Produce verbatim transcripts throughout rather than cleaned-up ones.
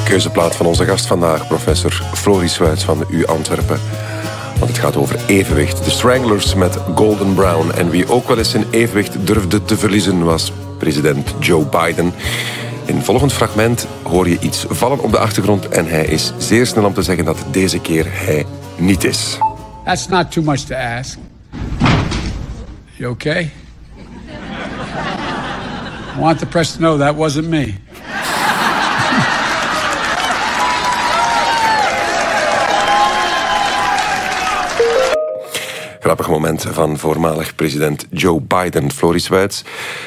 Keuzeplaat van onze gast vandaag, professor Floris Swyts van de U Antwerpen. Want het gaat over evenwicht. De Stranglers met Golden Brown. En wie ook wel eens zijn evenwicht durfde te verliezen was president Joe Biden. In het volgend fragment hoor je iets vallen op de achtergrond en hij is zeer snel om te zeggen dat het deze keer hij niet is. That's not too much to ask. You okay? I want the press to know that wasn't me. Grappig moment van voormalig president Joe Biden, Floris Swyts.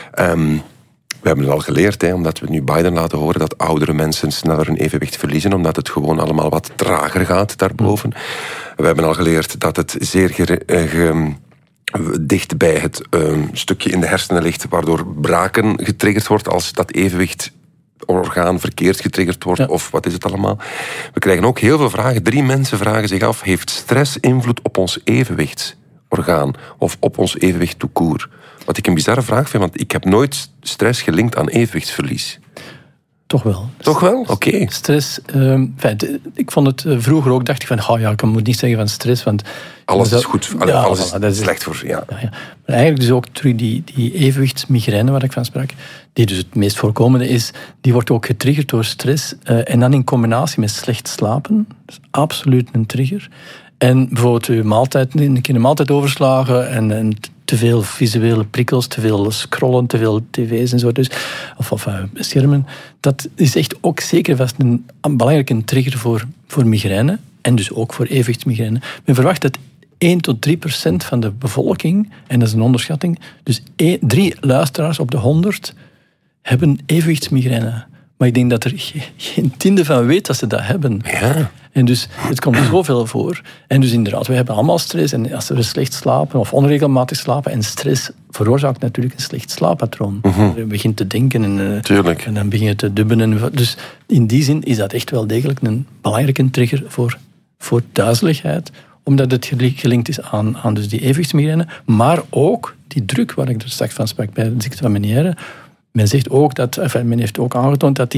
Um, we hebben het al geleerd, hè, omdat we nu Biden laten horen dat oudere mensen sneller hun evenwicht verliezen, omdat het gewoon allemaal wat trager gaat daarboven. We hebben al geleerd dat het zeer ge, ge, dicht bij het uh, stukje in de hersenen ligt, waardoor braken getriggerd wordt als dat evenwicht orgaan verkeerd getriggerd wordt, ja. Of wat is het allemaal. We krijgen ook heel veel vragen. Drie mensen vragen zich af, heeft stress invloed op ons evenwichtsorgaan of op ons evenwicht tout court? Wat ik een bizarre vraag vind, want ik heb nooit stress gelinkt aan evenwichtsverlies. Toch wel. Toch wel? Oké. Okay. Stress, um, fijn, ik vond het uh, vroeger ook, dacht ik van, oh ja, ik moet niet zeggen van stress, want alles dat, is goed, ja, alles voilà, is is slecht voor, ja. ja, ja. Maar eigenlijk dus ook terug die, die evenwichtsmigraine waar ik van sprak, die dus het meest voorkomende is, die wordt ook getriggerd door stress uh, en dan in combinatie met slecht slapen, dat is absoluut een trigger. En bijvoorbeeld uw maaltijd, een keer een maaltijd overslagen en, en te veel visuele prikkels, te veel scrollen, te veel tv's en zo, dus, of, of uh, schermen. Dat is echt ook zeker vast een, een belangrijke trigger voor, voor migraine en dus ook voor evenwichtsmigraine. Men verwacht dat één tot drie procent van de bevolking, en dat is een onderschatting, dus één, drie luisteraars op de honderd hebben evenwichtsmigraine. Maar ik denk dat er geen, geen tiende van weet dat ze dat hebben. Ja. En dus het komt zoveel voor. En dus inderdaad, we hebben allemaal stress. En als we slecht slapen of onregelmatig slapen, en stress veroorzaakt natuurlijk een slecht slaappatroon. Mm-hmm. Je begint te denken en, uh, Tuurlijk. en dan begin je te dubben. En, dus in die zin is dat echt wel degelijk een belangrijke trigger voor, voor duizeligheid, omdat het gelinkt is aan, aan dus die evenwichtsmigraine, maar ook die druk waar ik er straks van sprak bij de ziekte van Meniere. Men zegt ook dat, enfin, men heeft ook aangetoond dat die